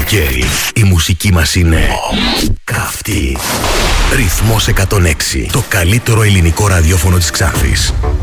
καλοκαίρι. Η μουσική μας είναι καυτή. Ρυθμός 106. Το καλύτερο ελληνικό ραδιόφωνο της Ξάνθης.